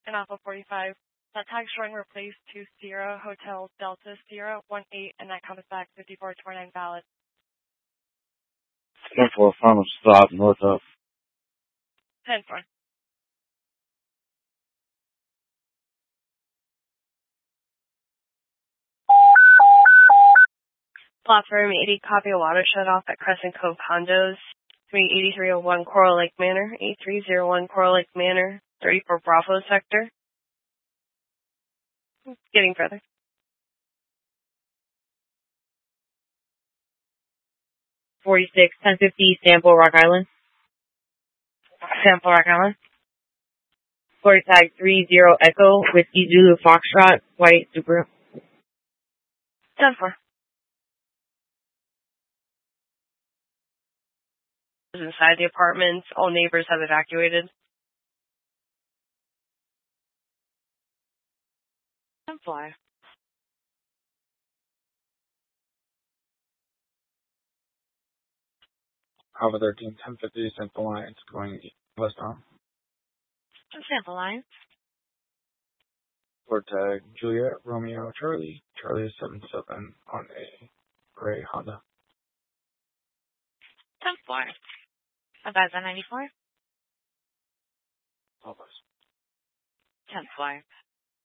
and Alpha 45. That tag showing replace 20 Hotel Delta Sierra 18, and that comes back 5429 valid. 10-4, final stop, north up. 10-4. Platform 80, copy a water shut off at Crescent Cove Condos, 38301 Coral Lake Manor, 8301 Coral Lake Manor, 34 Bravo sector. Getting further. 46, 1050 Sample Rock Island. Sample Rock Island. Florida tag 30 Echo with Zulu Foxtrot, White Subaru. 10-4. Inside the apartments, all neighbors have evacuated. 10-5. Alpha 13, 1050, Central Alliance, going westbound. Sample Alliance. Ford tag Juliet, Romeo, Charlie, Charlie 77 on a gray Honda. 10-4. Advise on 94. Alpha. 10-4.